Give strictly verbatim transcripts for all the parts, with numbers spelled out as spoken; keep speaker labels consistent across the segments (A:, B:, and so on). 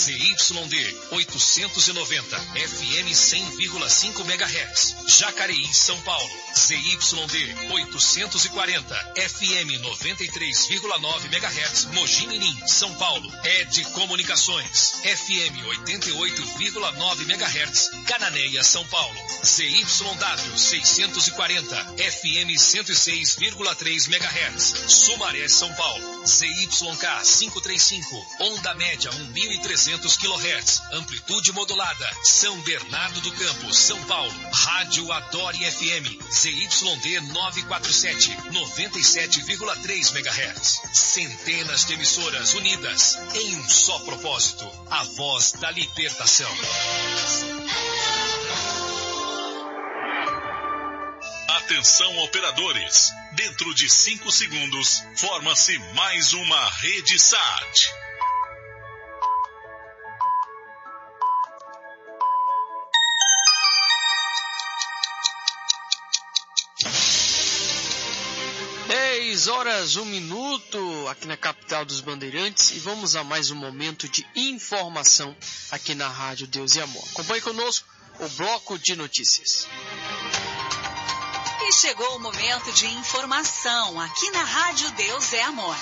A: Z Y D oitocentos e noventa, F M cem vírgula cinco megahertz, Jacareí, São Paulo. Z Y D oitocentos e quarenta, F M noventa e três vírgula nove megahertz, Mogi Mirim, São Paulo. Ed Comunicações, F M oitenta e oito vírgula nove megahertz, Cananéia, São Paulo. Z Y W seiscentos e quarenta, F M cento e seis vírgula três megahertz, Sumaré, São Paulo. Z Y K quinhentos e trinta e cinco, onda média mil e trezentos quilohertz, amplitude modulada, São Bernardo do Campo, São Paulo. Rádio Adore F M, Z Y D novecentos e quarenta e sete, noventa e sete vírgula três megahertz. Centenas de emissoras unidas em um só propósito, a voz da libertação.
B: Atenção, operadores. Dentro de cinco segundos, forma-se mais uma rede S A T.
C: dez horas, um minuto, aqui na capital dos Bandeirantes, e vamos a mais um momento de informação aqui na Rádio Deus e Amor. Acompanhe conosco o bloco de notícias.
D: E chegou o momento de informação aqui na Rádio Deus é Amor.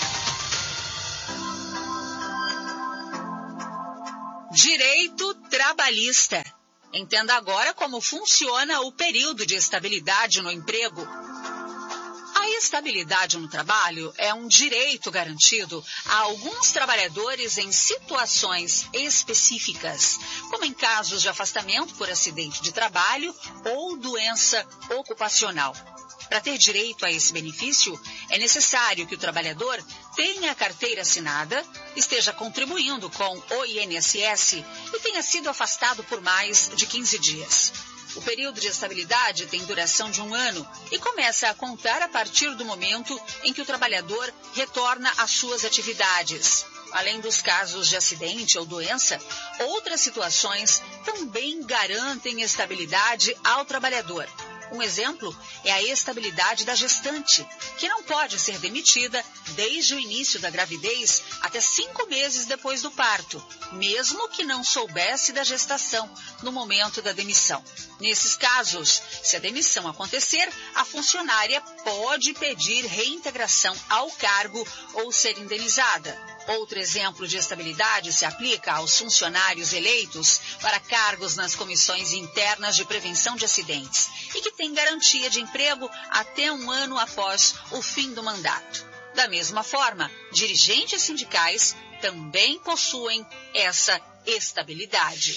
D: Direito trabalhista. Entenda agora como funciona o período de estabilidade no emprego. A estabilidade no trabalho é um direito garantido a alguns trabalhadores em situações específicas, como em casos de afastamento por acidente de trabalho ou doença ocupacional. Para ter direito a esse benefício, é necessário que o trabalhador tenha a carteira assinada, esteja contribuindo com o I N S S e tenha sido afastado por mais de quinze dias. O período de estabilidade tem duração de um ano e começa a contar a partir do momento em que o trabalhador retorna às suas atividades. Além dos casos de acidente ou doença, outras situações também garantem estabilidade ao trabalhador. Um exemplo é a estabilidade da gestante, que não pode ser demitida desde o início da gravidez até cinco meses depois do parto, mesmo que não soubesse da gestação no momento da demissão. Nesses casos, se a demissão acontecer, a funcionária pode pedir reintegração ao cargo ou ser indenizada. Outro exemplo de estabilidade se aplica aos funcionários eleitos para cargos nas comissões internas de prevenção de acidentes e que têm garantia de emprego até um ano após o fim do mandato. Da mesma forma, dirigentes sindicais também possuem essa estabilidade.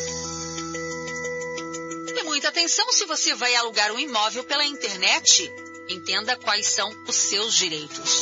D: E muita atenção se você vai alugar um imóvel pela internet, entenda quais são os seus direitos.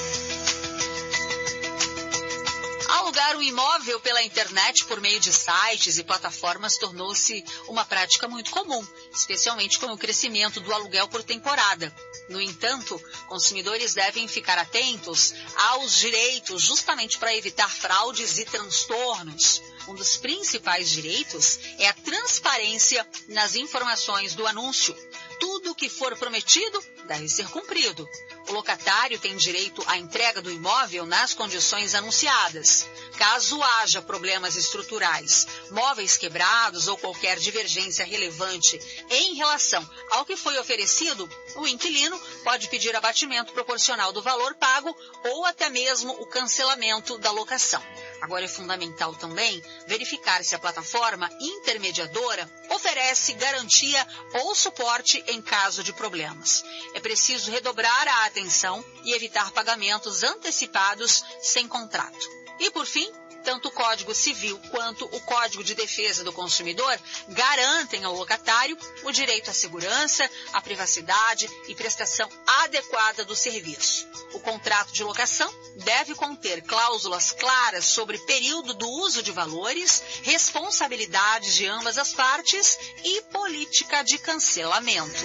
D: Alugar um imóvel pela internet por meio de sites e plataformas tornou-se uma prática muito comum, especialmente com o crescimento do aluguel por temporada. No entanto, consumidores devem ficar atentos aos direitos justamente para evitar fraudes e transtornos. Um dos principais direitos é a transparência nas informações do anúncio. Tudo o que for prometido deve ser cumprido. O locatário tem direito à entrega do imóvel nas condições anunciadas. Caso haja problemas estruturais, móveis quebrados ou qualquer divergência relevante em relação ao que foi oferecido, o inquilino pode pedir abatimento proporcional do valor pago ou até mesmo o cancelamento da locação. Agora é fundamental também verificar se a plataforma intermediadora oferece garantia ou suporte em caso de problemas. É preciso redobrar a atenção e evitar pagamentos antecipados sem contrato. E por fim, tanto o Código Civil quanto o Código de Defesa do Consumidor garantem ao locatário o direito à segurança, à privacidade e prestação adequada do serviço. O contrato de locação deve conter cláusulas claras sobre período do uso de valores, responsabilidades de ambas as partes e política de cancelamento.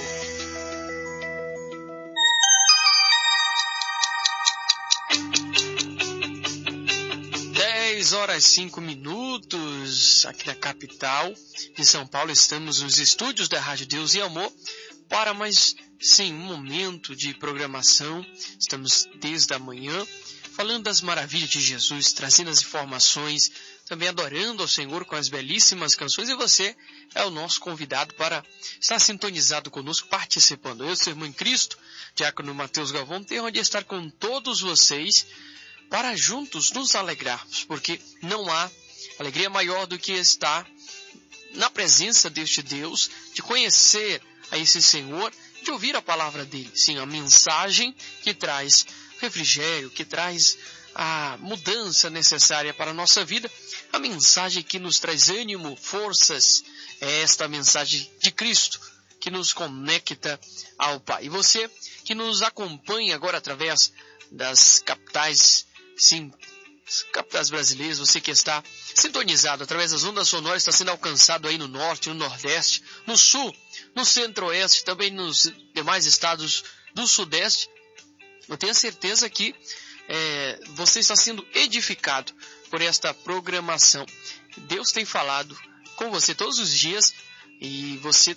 C: dez horas e cinco minutos, aqui na capital de São Paulo. Estamos nos estúdios da Rádio Deus e Amor para mais, sim, um momento de programação. Estamos desde a manhã falando das maravilhas de Jesus, trazendo as informações, também adorando ao Senhor com as belíssimas canções. E você é o nosso convidado para estar sintonizado conosco, participando. Eu, seu irmão em Cristo, diácono Mateus Galvão, tenho onde estar com todos vocês para juntos nos alegrarmos, porque não há alegria maior do que estar na presença deste Deus, de conhecer a esse Senhor, de ouvir a palavra dele. Sim, a mensagem que traz refrigério, que traz a mudança necessária para a nossa vida, a mensagem que nos traz ânimo, forças, é esta mensagem de Cristo, que nos conecta ao Pai. E você que nos acompanha agora através das capitais, sim, capitais brasileiras, você que está sintonizado através das ondas sonoras, está sendo alcançado aí no norte, no nordeste, no sul, no centro-oeste, também nos demais estados do sudeste. Eu tenho certeza que é, você está sendo edificado por esta programação. Deus tem falado com você todos os dias e você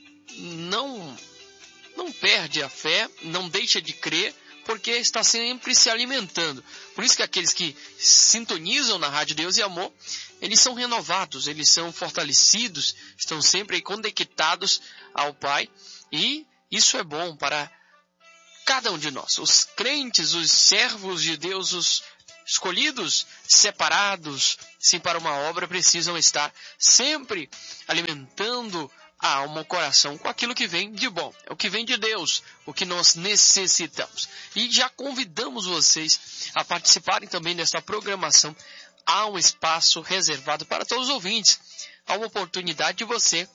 C: não, não perde a fé, não deixa de crer, porque está sempre se alimentando. Por isso que aqueles que sintonizam na Rádio Deus e Amor, eles são renovados, eles são fortalecidos, estão sempre aí conectados ao Pai. E isso é bom para cada um de nós. Os crentes, os servos de Deus, os escolhidos, separados, sim, para uma obra, precisam estar sempre alimentando a alma, o coração, com aquilo que vem de bom. É o que vem de Deus, o que nós necessitamos. E já convidamos vocês a participarem também desta programação. Há um espaço reservado para todos os ouvintes. Há uma oportunidade de você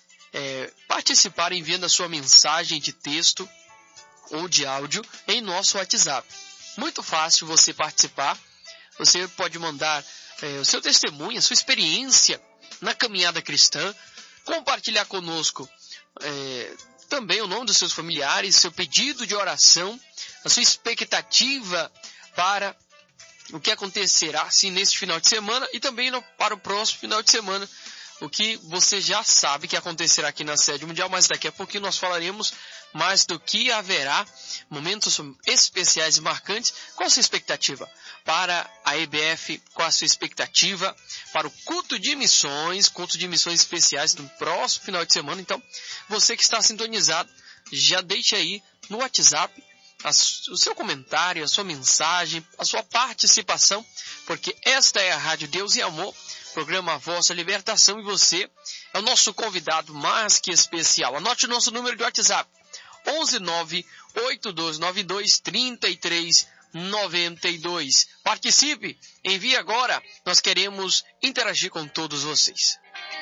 C: é, participar enviando a sua mensagem de texto ou de áudio em nosso WhatsApp. Muito fácil você participar. Você pode mandar é, o seu testemunho, a sua experiência na caminhada cristã, compartilhar conosco é, também o nome dos seus familiares, seu pedido de oração, a sua expectativa para o que acontecerá assim, neste final de semana e também no, para o próximo final de semana, o que você já sabe que acontecerá aqui na sede mundial, mas daqui a pouquinho nós falaremos mais do que haverá, momentos especiais e marcantes. Qual a sua expectativa para a E B F? Qual a sua expectativa para o culto de missões, culto de missões especiais no próximo final de semana? Então, você que está sintonizado, já deixe aí no WhatsApp a, o seu comentário, a sua mensagem, a sua participação, porque esta é a Rádio Deus e Amor, programa Vossa Libertação, e você é o nosso convidado mais que especial. Anote o nosso número de WhatsApp, onze nove oito dois nove dois três três nove dois. Participe, envie agora, nós queremos interagir com todos vocês.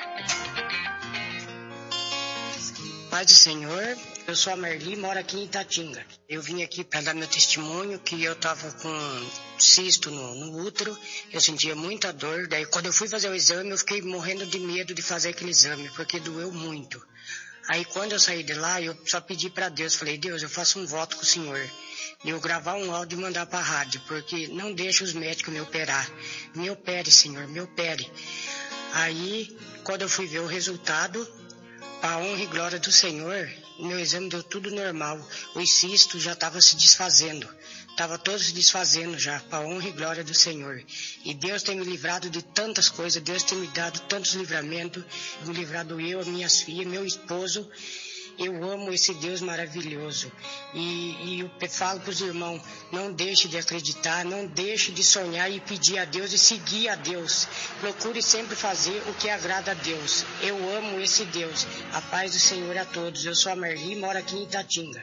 E: Paz do Senhor, eu sou a Merli, moro aqui em Itatinga. Eu vim aqui para dar meu testemunho que eu estava com cisto no, no útero, eu sentia muita dor, daí quando eu fui fazer o exame eu fiquei morrendo de medo de fazer aquele exame, porque doeu muito. Aí quando eu saí de lá, eu só pedi para Deus, falei, Deus, eu faço um voto com o Senhor, de eu gravar um áudio e mandar para a rádio, porque não deixa os médicos me operar. Me opere, Senhor, me opere. Aí, quando eu fui ver o resultado, para a honra e glória do Senhor, meu exame deu tudo normal. Os cistos já estavam se desfazendo. Estava todos se desfazendo já, para a honra e glória do Senhor. E Deus tem me livrado de tantas coisas, Deus tem me dado tantos livramentos, me livrado eu, minhas filhas, meu esposo. Eu amo esse Deus maravilhoso. E, e eu falo para os irmãos, não deixe de acreditar, não deixe de sonhar e pedir a Deus e seguir a Deus. Procure sempre fazer o que agrada a Deus. Eu amo esse Deus. A paz do Senhor a todos. Eu sou a Merli, moro aqui em Itatinga.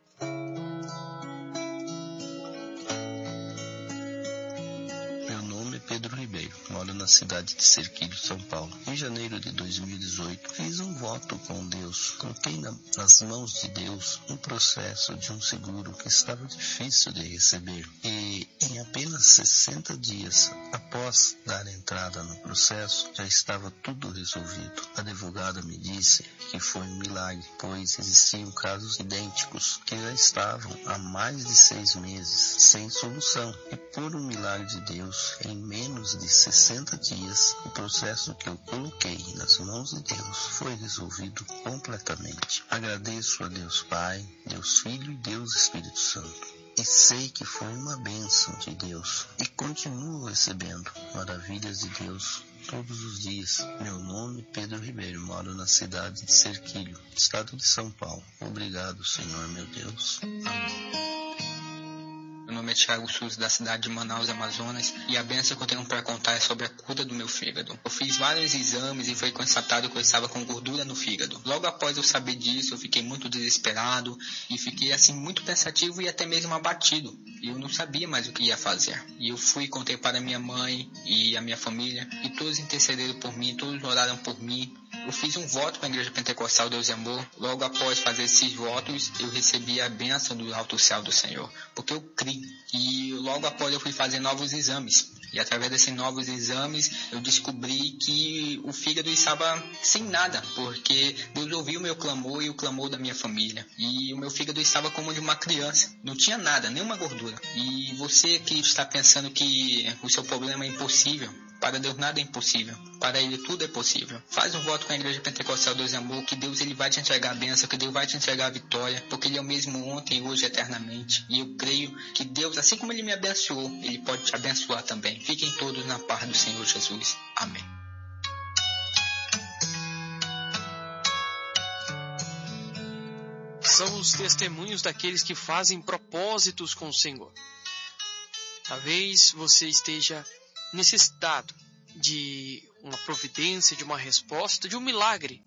F: Pedro Ribeiro, moro na cidade de Cerquilho, São Paulo. Em janeiro de dois mil e dezoito, fiz um voto com Deus. Coloquei na, nas mãos de Deus um processo de um seguro que estava difícil de receber. E em apenas sessenta dias após dar entrada no processo, já estava tudo resolvido. A advogada me disse que foi um milagre, pois existiam casos idênticos que já estavam há mais de seis meses sem solução. E por um milagre de Deus, em menos de sessenta dias, o processo que eu coloquei nas mãos de Deus foi resolvido completamente. Agradeço a Deus Pai, Deus Filho e Deus Espírito Santo. e sei que foi uma bênção de Deus e continuo recebendo maravilhas de Deus todos os dias. Meu nome é Pedro Ribeiro, moro na cidade de Cerquilho, estado de São Paulo. Obrigado, Senhor, meu Deus. Amém.
G: Meu nome é Thiago Souza, da cidade de Manaus, Amazonas, e a bênção que eu tenho para contar é sobre a cura do meu fígado. Eu fiz vários exames e foi constatado que eu estava com gordura no fígado. Logo após eu saber disso, eu fiquei muito desesperado e fiquei assim muito pensativo e até mesmo abatido. Eu não sabia mais o que ia fazer. E eu fui e contei para minha mãe e a minha família, e todos intercederam por mim, todos oraram por mim. Eu fiz um voto para a Igreja Pentecostal Deus e Amor. Logo após fazer esses votos, eu recebi a bênção do alto céu do Senhor, porque eu criei. E logo após eu fui fazer novos exames. E através desses novos exames, eu descobri que o fígado estava sem nada, porque Deus ouviu o meu clamor e o clamor da minha família. E o meu fígado estava como de uma criança. Não tinha nada, nenhuma gordura. E você que está pensando que o seu problema é impossível, para Deus nada é impossível. Para Ele tudo é possível. Faz um voto com a Igreja Pentecostal Deus e Amor, que Deus ele vai te entregar a bênção, que Deus vai te entregar a vitória, porque Ele é o mesmo ontem, hoje, eternamente. E eu creio que Deus, assim como Ele me abençoou, Ele pode te abençoar também. Fiquem todos na paz do Senhor Jesus. Amém.
C: São os testemunhos daqueles que fazem propósitos com o Senhor. Talvez você esteja necessitado de uma providência, de uma resposta, de um milagre.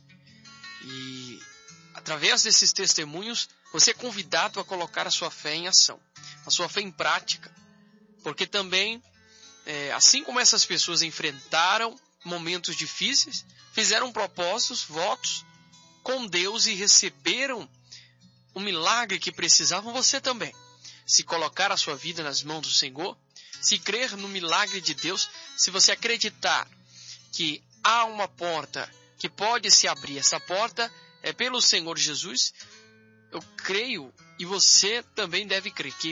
C: E através desses testemunhos, você é convidado a colocar a sua fé em ação, a sua fé em prática. Porque também, é, assim como essas pessoas enfrentaram momentos difíceis, fizeram propósitos, votos com Deus e receberam o milagre que precisavam, você também. Se colocar a sua vida nas mãos do Senhor, se crer no milagre de Deus, se você acreditar que há uma porta que pode se abrir, essa porta é pelo Senhor Jesus, eu creio e você também deve crer que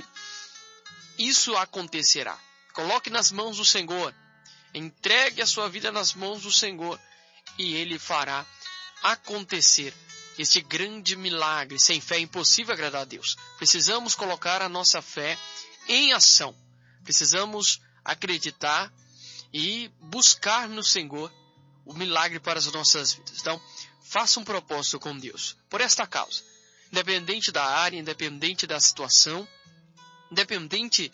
C: isso acontecerá. Coloque nas mãos do Senhor, entregue a sua vida nas mãos do Senhor e Ele fará acontecer este grande milagre. Sem fé é impossível agradar a Deus. Precisamos colocar a nossa fé em ação. Precisamos acreditar e buscar no Senhor o milagre para as nossas vidas. Então, faça um propósito com Deus por esta causa. Independente da área, independente da situação, independente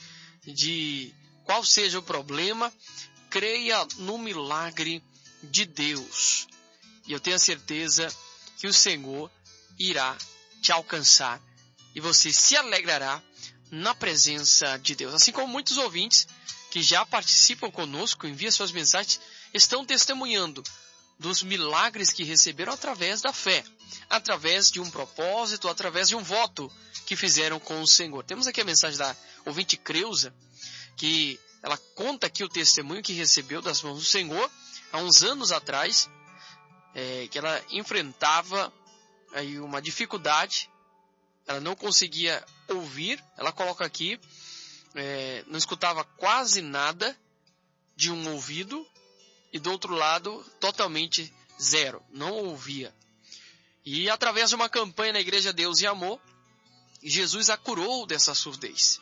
C: de qual seja o problema, creia no milagre de Deus. E eu tenho a certeza que o Senhor irá te alcançar e você se alegrará na presença de Deus. Assim como muitos ouvintes que já participam conosco, enviam suas mensagens, estão testemunhando dos milagres que receberam através da fé, através de um propósito, através de um voto que fizeram com o Senhor. Temos aqui a mensagem da ouvinte Creuza, que ela conta aqui o testemunho que recebeu das mãos do Senhor há uns anos atrás, é, que ela enfrentava aí uma dificuldade, ela não conseguia ouvir, ela coloca aqui, é, não escutava quase nada de um ouvido e do outro lado totalmente zero, não ouvia. E através de uma campanha na Igreja Deus e Amor, Jesus a curou dessa surdez.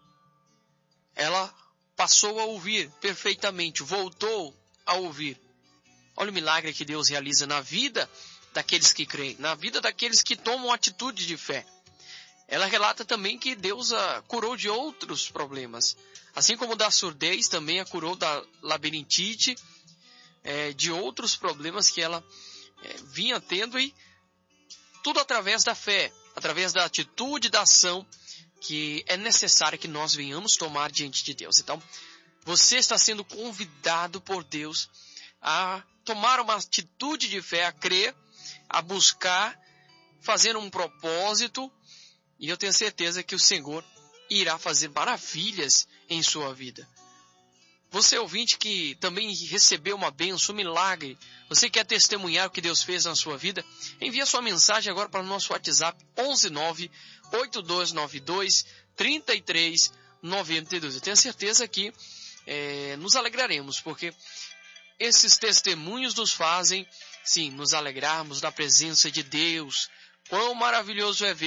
C: Ela passou a ouvir perfeitamente, voltou a ouvir. Olha o milagre que Deus realiza na vida daqueles que creem, na vida daqueles que tomam atitude de fé. Ela relata também que Deus a curou de outros problemas. Assim como da surdez, também a curou da labirintite, é, de outros problemas que ela é, vinha tendo, e tudo através da fé, através da atitude, da ação que é necessária que nós venhamos tomar diante de Deus. Então, você está sendo convidado por Deus a tomar uma atitude de fé, a crer, a buscar, fazer um propósito, e eu tenho certeza que o Senhor irá fazer maravilhas em sua vida. Você ouvinte que também recebeu uma bênção, um milagre, você quer testemunhar o que Deus fez na sua vida? Envie sua mensagem agora para o nosso WhatsApp onze nove oito dois nove dois três três nove dois. Eu tenho certeza que é, nos alegraremos, porque esses testemunhos nos fazem, sim, nos alegrarmos na presença de Deus. Quão maravilhoso é ver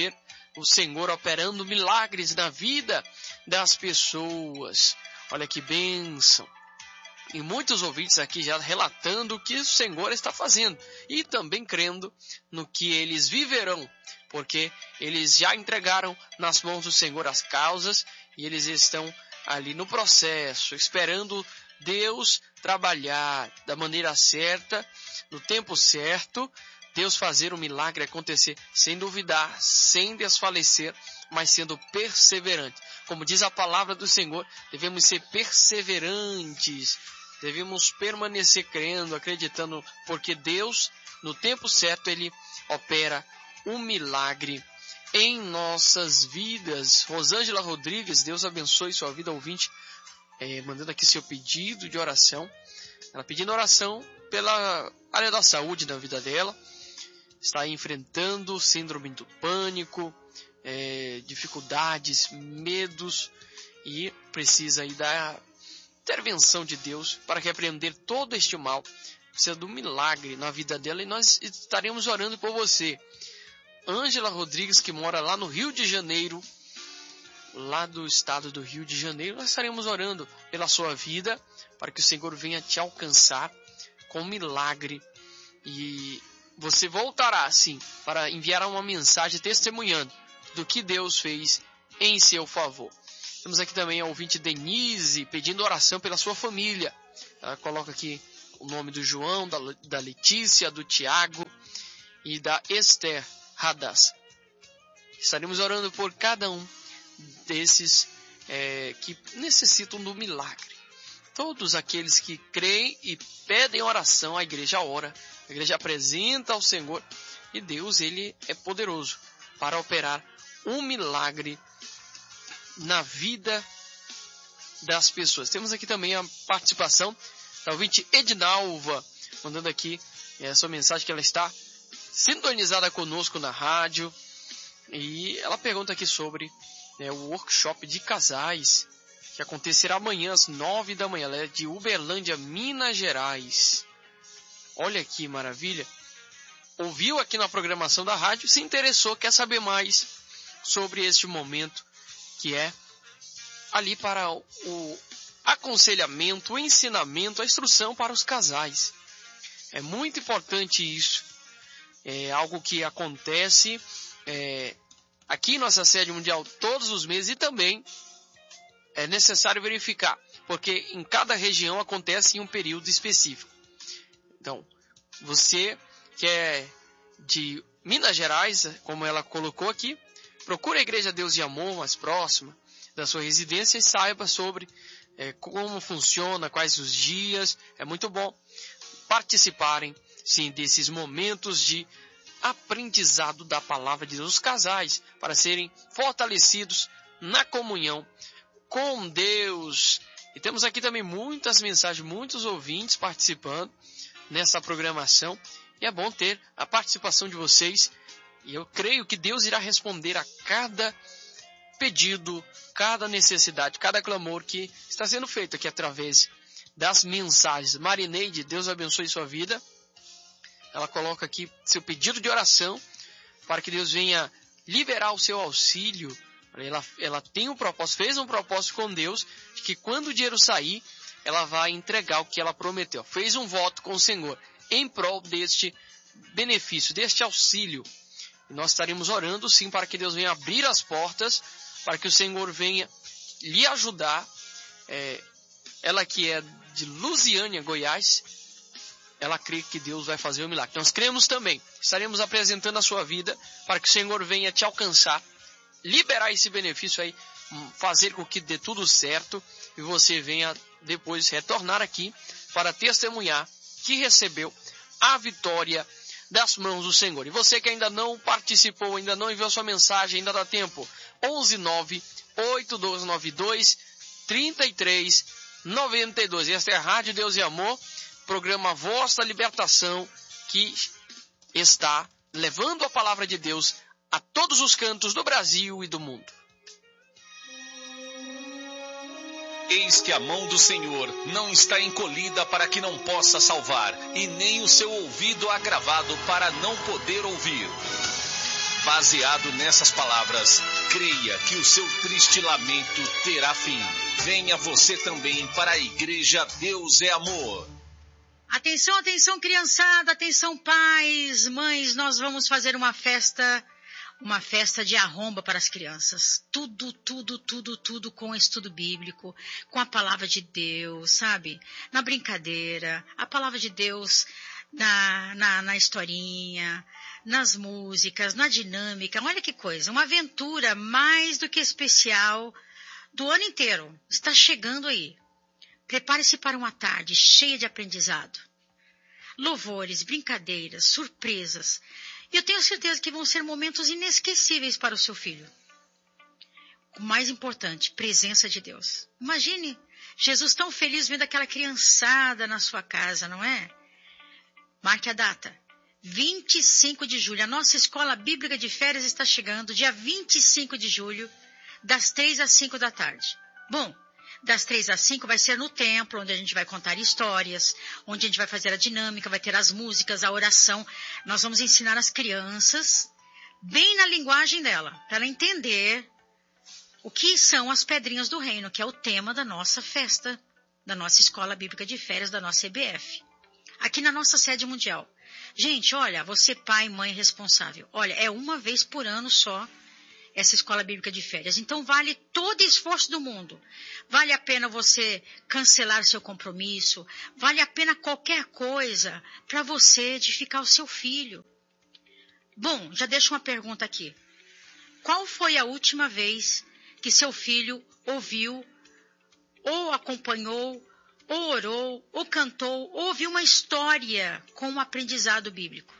C: o Senhor operando milagres na vida das pessoas. Olha que bênção. E muitos ouvintes aqui já relatando o que o Senhor está fazendo. E também crendo no que eles viverão. Porque eles já entregaram nas mãos do Senhor as causas. E eles estão ali no processo, esperando Deus trabalhar da maneira certa, no tempo certo. Deus fazer o milagre acontecer sem duvidar, sem desfalecer, mas sendo perseverante. Como diz a palavra do Senhor, devemos ser perseverantes, devemos permanecer crendo, acreditando, porque Deus, no tempo certo, Ele opera um milagre em nossas vidas. Rosângela Rodrigues, Deus abençoe sua vida, ouvinte, é, mandando aqui seu pedido de oração. Ela pedindo oração pela área da saúde da vida dela. Está enfrentando síndrome do pânico, é, dificuldades, medos, e precisa aí da intervenção de Deus para repreender todo este mal. Precisa do milagre na vida dela, e nós estaremos orando por você. Ângela Rodrigues, que mora lá no Rio de Janeiro, lá do estado do Rio de Janeiro, nós estaremos orando pela sua vida, para que o Senhor venha te alcançar com milagre, e você voltará, sim, para enviar uma mensagem testemunhando do que Deus fez em seu favor. Temos aqui também a ouvinte Denise, pedindo oração pela sua família. Ela coloca aqui o nome do João, da, da Letícia, do Tiago e da Esther Hadas. Estaremos orando por cada um desses é, que necessitam do milagre. Todos aqueles que creem e pedem oração, a igreja ora, a igreja apresenta ao Senhor, e Deus, Ele é poderoso para operar um milagre na vida das pessoas. Temos aqui também a participação da ouvinte Edinalva, mandando aqui a sua mensagem, que ela está sintonizada conosco na rádio, e ela pergunta aqui sobre né, o workshop de casais, que acontecerá amanhã às nove da manhã. Ela é de Uberlândia, Minas Gerais. Olha que maravilha. Ouviu aqui na programação da rádio, se interessou, quer saber mais sobre este momento, que é ali para o aconselhamento, o ensinamento, a instrução para os casais. É muito importante isso. É algo que acontece é, aqui em nossa sede mundial todos os meses, e também é necessário verificar, porque em cada região acontece em um período específico. Então, você que é de Minas Gerais, como ela colocou aqui, procure a Igreja Deus e Amor mais próxima da sua residência e saiba sobre é, como funciona, quais os dias. É muito bom participarem, sim, desses momentos de aprendizado da palavra de Deus, os casais, para serem fortalecidos na comunhão com Deus. E temos aqui também muitas mensagens, muitos ouvintes participando nessa programação, e é bom ter a participação de vocês, e eu creio que Deus irá responder a cada pedido, cada necessidade, cada clamor que está sendo feito aqui através das mensagens. Marineide, Deus abençoe sua vida. Ela coloca aqui seu pedido de oração para que Deus venha liberar o seu auxílio. Ela, ela tem um propósito, fez um propósito com Deus, de que quando o dinheiro sair, ela vai entregar o que ela prometeu. Fez um voto com o Senhor em prol deste benefício, deste auxílio. E nós estaremos orando, sim, para que Deus venha abrir as portas, para que o Senhor venha lhe ajudar. É, ela que é de Lusiânia, Goiás, ela crê que Deus vai fazer o milagre. Nós cremos também. Estaremos apresentando a sua vida para que o Senhor venha te alcançar, liberar esse benefício aí, fazer com que dê tudo certo e você venha depois retornar aqui para testemunhar que recebeu a vitória das mãos do Senhor. E você que ainda não participou, ainda não enviou sua mensagem, ainda dá tempo. onze nove oito dois nove dois três três nove dois. Esta é a Rádio Deus e Amor, programa Voz da Libertação, que está levando a palavra de Deus a todos os cantos do Brasil e do mundo.
A: Eis que a mão do Senhor não está encolhida para que não possa salvar, e nem o seu ouvido agravado para não poder ouvir.
B: Baseado nessas palavras, creia que o seu triste lamento terá fim. Venha você também para a Igreja Deus é Amor.
H: Atenção, atenção, criançada, atenção, pais, mães, nós vamos fazer uma festa, uma festa de arromba para as crianças. Tudo, tudo, tudo, tudo com estudo bíblico, com a palavra de Deus, sabe? Na brincadeira, a palavra de Deus na, na, na historinha, nas músicas, na dinâmica. Olha que coisa, uma aventura mais do que especial do ano inteiro. Está chegando aí. Prepare-se para uma tarde cheia de aprendizado. Louvores, brincadeiras, surpresas. E eu tenho certeza que vão ser momentos inesquecíveis para o seu filho. O mais importante, presença de Deus. Imagine Jesus tão feliz vendo aquela criançada na sua casa, não é? Marque a data. vinte e cinco de julho. A nossa escola bíblica de férias está chegando, dia vinte e cinco de julho, das três às cinco da tarde. Bom, das três às cinco vai ser no templo, onde a gente vai contar histórias, onde a gente vai fazer a dinâmica, vai ter as músicas, a oração. Nós vamos ensinar as crianças, bem na linguagem dela, para ela entender o que são as pedrinhas do reino, que é o tema da nossa festa, da nossa escola bíblica de férias, da nossa E B F. Aqui na nossa sede mundial. Gente, olha, você pai, mãe responsável, olha, é uma vez por ano só essa escola bíblica de férias. Então vale todo esforço do mundo. Vale a pena você cancelar seu compromisso, vale a pena qualquer coisa para você edificar o seu filho. Bom, já deixo uma pergunta aqui. Qual foi a última vez que seu filho ouviu, ou acompanhou, ou orou, ou cantou, ou ouviu uma história com um aprendizado bíblico?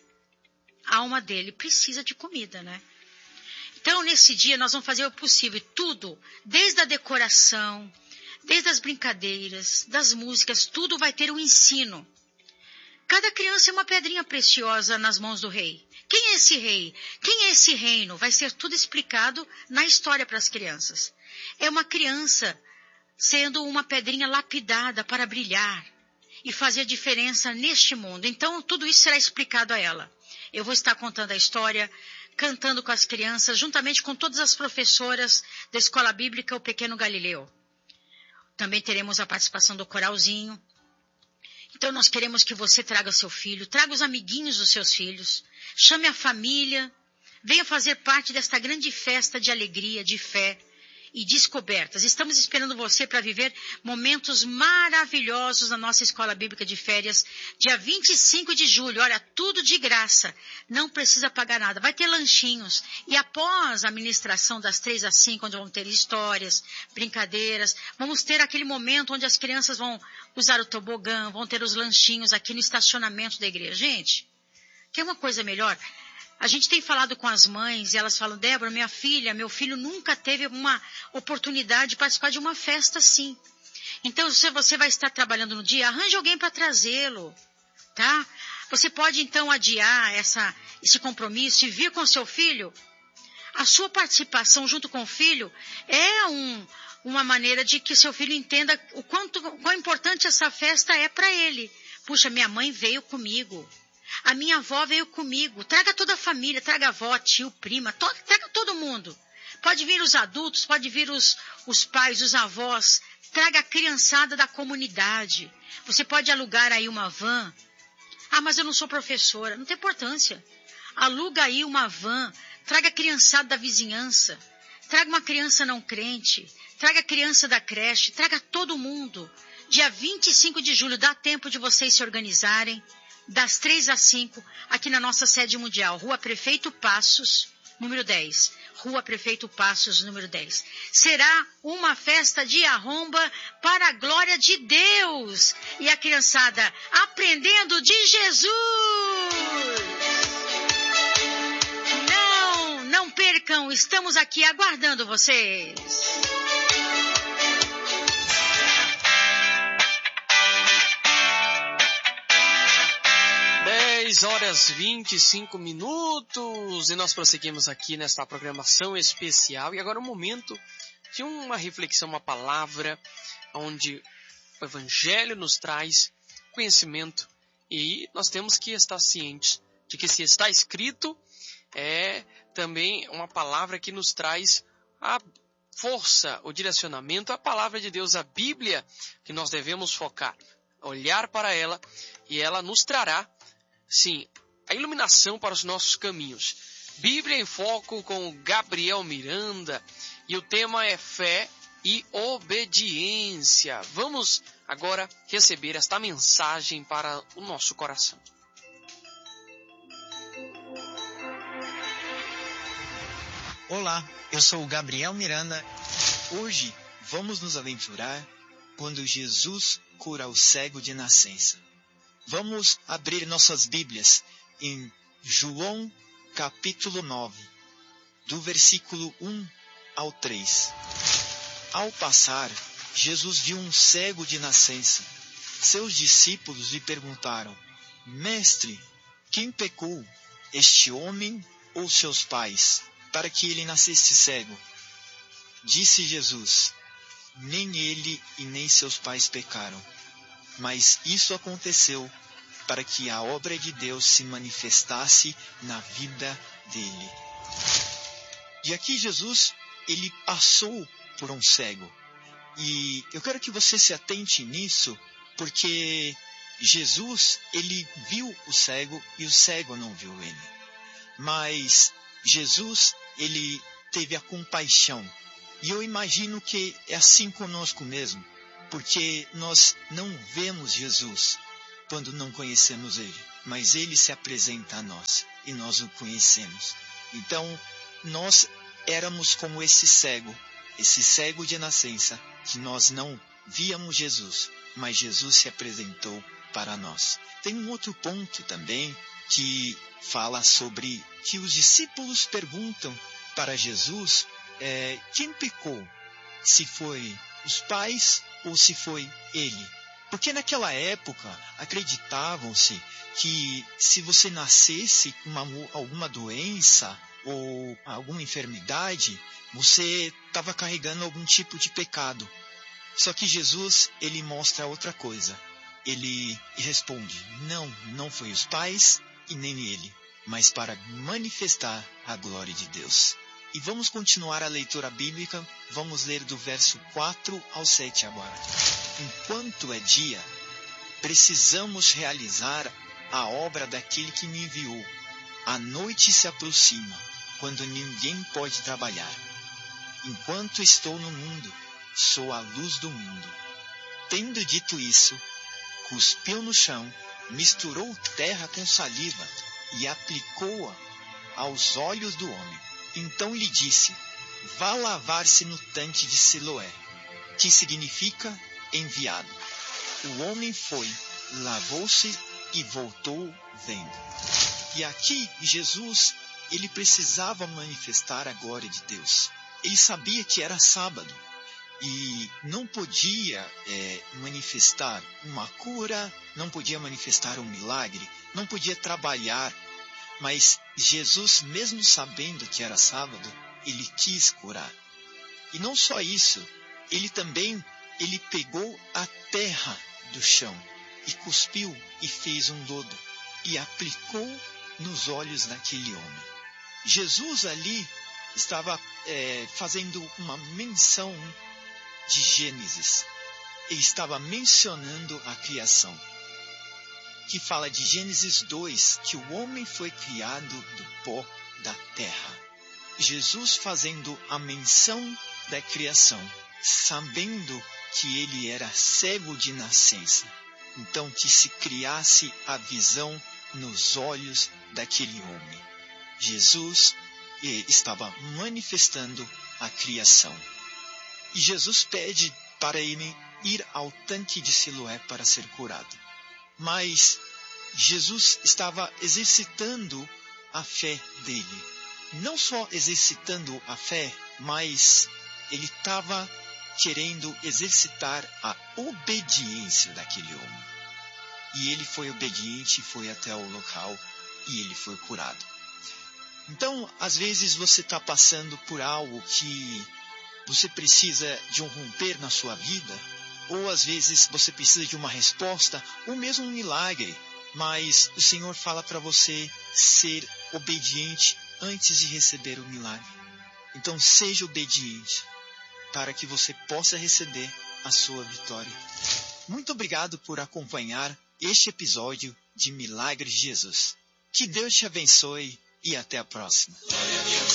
H: A alma dele precisa de comida, né? Então, nesse dia, nós vamos fazer o possível, tudo, desde a decoração, desde as brincadeiras, das músicas, tudo vai ter um ensino. Cada criança é uma pedrinha preciosa nas mãos do rei. Quem é esse rei? Quem é esse reino? Vai ser tudo explicado na história para as crianças. É uma criança sendo uma pedrinha lapidada para brilhar e fazer diferença neste mundo. Então, tudo isso será explicado a ela. Eu vou estar contando a história, cantando com as crianças, juntamente com todas as professoras da Escola Bíblica O Pequeno Galileu. Também teremos a participação do coralzinho. Então, nós queremos que você traga seu filho, traga os amiguinhos dos seus filhos, chame a família, venha fazer parte desta grande festa de alegria, de fé e descobertas. Estamos esperando você para viver momentos maravilhosos na nossa Escola Bíblica de Férias, dia vinte e cinco de julho. Olha, tudo de graça, não precisa pagar nada. Vai ter lanchinhos e após a ministração das três às cinco, onde vão ter histórias, brincadeiras, vamos ter aquele momento onde as crianças vão usar o tobogã, vão ter os lanchinhos aqui no estacionamento da igreja. Gente, quer uma coisa melhor? A gente tem falado com as mães e elas falam, Débora, minha filha, meu filho nunca teve uma oportunidade de participar de uma festa assim. Então, se você vai estar trabalhando no dia, arranje alguém para trazê-lo, tá? Você pode, então, adiar essa, esse compromisso e vir com seu filho. A sua participação junto com o filho é um, uma maneira de que seu filho entenda o quanto, quão importante essa festa é para ele. Puxa, minha mãe veio comigo. A minha avó veio comigo. Traga toda a família, traga a avó, tio, prima, to, traga todo mundo. Pode vir os adultos, pode vir os, os pais, os avós. Traga a criançada da comunidade. Você pode alugar aí uma van. Ah, mas eu não sou professora. Não tem importância. Aluga aí uma van. Traga a criançada da vizinhança. Traga uma criança não crente. Traga a criança da creche. Traga todo mundo. Dia vinte e cinco de julho, dá tempo de vocês se organizarem. Das três às cinco, aqui na nossa sede mundial, Rua Prefeito Passos, número dez. Rua Prefeito Passos, número dez. Será uma festa de arromba para a glória de Deus. E a criançada aprendendo de Jesus. Não, não percam, estamos aqui aguardando vocês.
C: dez horas e vinte e cinco minutos e nós prosseguimos aqui nesta programação especial. E agora o momento de uma reflexão, uma palavra onde o Evangelho nos traz conhecimento e nós temos que estar cientes de que se está escrito, é também uma palavra que nos traz a força, o direcionamento, a palavra de Deus, a Bíblia, que nós devemos focar, olhar para ela, e ela nos trará, sim, a iluminação para os nossos caminhos. Bíblia em Foco com Gabriel Miranda, e o tema é fé e obediência. Vamos agora receber esta mensagem para o nosso coração.
I: Olá, eu sou o Gabriel Miranda. Hoje vamos nos aventurar quando Jesus cura o cego de nascença. Vamos abrir nossas Bíblias em João capítulo nove, do versículo um ao três. Ao passar, Jesus viu um cego de nascença. Seus discípulos lhe perguntaram: Mestre, quem pecou, este homem ou seus pais, para que ele nascesse cego? Disse Jesus: Nem ele e nem seus pais pecaram, mas isso aconteceu para que a obra de Deus se manifestasse na vida dele. E aqui Jesus, ele passou por um cego. E eu quero que você se atente nisso, porque Jesus, ele viu o cego e o cego não viu ele. Mas Jesus, ele teve a compaixão. E eu imagino que é assim conosco mesmo, porque nós não vemos Jesus quando não conhecemos ele, mas ele se apresenta a nós e nós o conhecemos. Então, nós éramos como esse cego, esse cego de nascença, que nós não víamos Jesus, mas Jesus se apresentou para nós. Tem um outro ponto também que fala sobre que os discípulos perguntam para Jesus é, quem pecou, se foi os pais ou se foi ele. Porque naquela época acreditavam-se que se você nascesse com uma, alguma doença ou alguma enfermidade, você estava carregando algum tipo de pecado. Só que Jesus, ele mostra outra coisa. Ele responde: não, não foi os pais e nem ele, mas para manifestar a glória de Deus. E vamos continuar a leitura bíblica, vamos ler do verso quatro ao sete agora. Enquanto é dia, precisamos realizar a obra daquele que me enviou. A noite se aproxima, quando ninguém pode trabalhar. Enquanto estou no mundo, sou a luz do mundo. Tendo dito isso, cuspiu no chão, misturou terra com saliva e aplicou-a aos olhos do homem. Então lhe disse: vá lavar-se no tanque de Siloé, que significa enviado. O homem foi, lavou-se e voltou vendo. E aqui Jesus, ele precisava manifestar a glória de Deus. Ele sabia que era sábado e não podia é, manifestar uma cura, não podia manifestar um milagre, não podia trabalhar. Mas Jesus, mesmo sabendo que era sábado, ele quis curar. E não só isso, ele também ele pegou a terra do chão e cuspiu e fez um lodo e aplicou nos olhos daquele homem. Jesus ali estava é, fazendo uma menção de Gênesis. Ele estava mencionando a criação, que fala de Gênesis dois, que o homem foi criado do pó da terra. Jesus fazendo a menção da criação, sabendo que ele era cego de nascença. Então que se criasse a visão nos olhos daquele homem. Jesus estava manifestando a criação. E Jesus pede para ele ir ao tanque de Siloé para ser curado. Mas Jesus estava exercitando a fé dele. Não só exercitando a fé, mas ele estava querendo exercitar a obediência daquele homem. E ele foi obediente, foi até o local e ele foi curado. Então, às vezes você está passando por algo que você precisa de um romper na sua vida, ou às vezes você precisa de uma resposta, ou mesmo um milagre, mas o Senhor fala para você ser obediente antes de receber o milagre. Então seja obediente para que você possa receber a sua vitória. Muito obrigado por acompanhar este episódio de Milagres de Jesus. Que Deus te abençoe e até a próxima.